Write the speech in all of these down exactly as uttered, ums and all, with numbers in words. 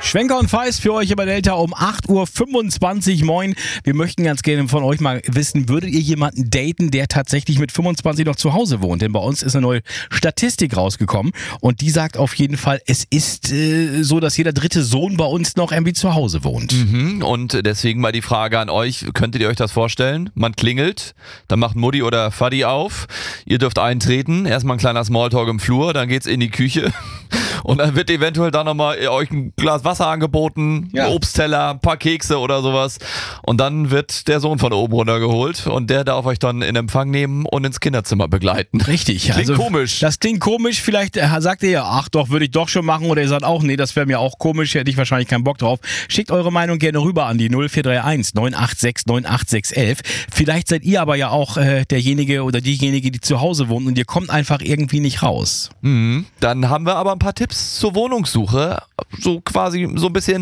Schwenker und Feist für euch über Delta um acht Uhr fünfundzwanzig. Moin. Wir möchten ganz gerne von euch mal wissen, würdet ihr jemanden daten, der tatsächlich mit fünfundzwanzig noch zu Hause wohnt? Denn bei uns ist eine neue Statistik rausgekommen und die sagt auf jeden Fall, es ist äh, so, dass jeder dritte Sohn bei uns noch irgendwie zu Hause wohnt. Mhm. Und deswegen mal die Frage an euch, könntet ihr euch das vorstellen? Man klingelt, dann macht Mutti oder Vati auf, ihr dürft eintreten, erstmal ein kleiner Smalltalk im Flur, dann geht's in die Küche. Und dann wird eventuell dann nochmal euch ein Glas Wasser angeboten, ja. Ein Obstteller, ein paar Kekse oder sowas. Und dann wird der Sohn von oben runtergeholt und der darf euch dann in Empfang nehmen und ins Kinderzimmer begleiten. Richtig. Klingt also, komisch. Das klingt komisch. Vielleicht äh, sagt ihr ja, ach doch, würde ich doch schon machen. Oder ihr sagt auch, nee, das wäre mir auch komisch, hätte ich wahrscheinlich keinen Bock drauf. Schickt eure Meinung gerne rüber an die null vier drei eins neun acht sechs neun acht sechs elf. Vielleicht seid ihr aber ja auch äh, derjenige oder diejenige, die zu Hause wohnt und ihr kommt einfach irgendwie nicht raus. Mhm. Dann haben wir aber ein paar Tipps zur Wohnungssuche, so quasi so ein bisschen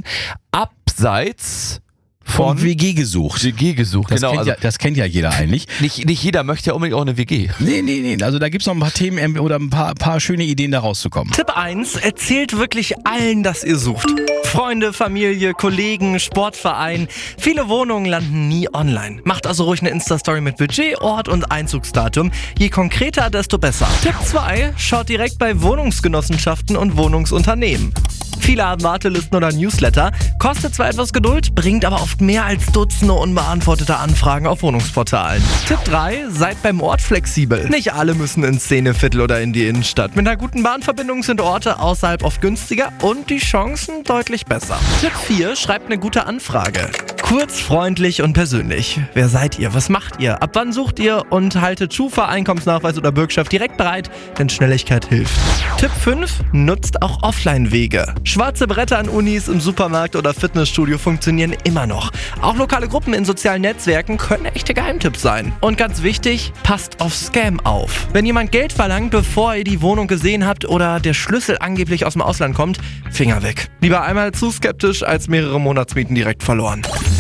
abseits von Von W G gesucht. W G gesucht, Das, genau. kennt Also ja, das kennt ja jeder eigentlich. nicht, nicht jeder möchte ja unbedingt auch eine W G. Nee, nee, nee. Also da gibt es noch ein paar Themen oder ein paar, paar schöne Ideen, da rauszukommen. Tipp eins, erzählt wirklich allen, dass ihr sucht. Freunde, Familie, Kollegen, Sportverein. Viele Wohnungen landen nie online. Macht also ruhig eine Insta-Story mit Budget, Ort und Einzugsdatum. Je konkreter, desto besser. Tipp zwei, schaut direkt bei Wohnungsgenossenschaften und Wohnungsunternehmen. Viele haben Wartelisten oder Newsletter, kostet zwar etwas Geduld, bringt aber oft mehr als Dutzende unbeantwortete Anfragen auf Wohnungsportalen. Tipp drei, seid beim Ort flexibel. Nicht alle müssen ins Szeneviertel oder in die Innenstadt. Mit einer guten Bahnverbindung sind Orte außerhalb oft günstiger und die Chancen deutlich besser. Tipp vier, schreibt eine gute Anfrage. Kurz, freundlich und persönlich. Wer seid ihr? Was macht ihr? Ab wann sucht ihr? Und haltet Schufa, Einkommensnachweis oder Bürgschaft direkt bereit, denn Schnelligkeit hilft. Tipp fünf, nutzt auch Offline-Wege. Schwarze Bretter an Unis, im Supermarkt oder Fitnessstudio funktionieren immer noch. Auch lokale Gruppen in sozialen Netzwerken können echte Geheimtipps sein. Und ganz wichtig, passt auf Scam auf. Wenn jemand Geld verlangt, bevor ihr die Wohnung gesehen habt oder der Schlüssel angeblich aus dem Ausland kommt, Finger weg. Lieber einmal zu skeptisch als mehrere Monatsmieten direkt verloren.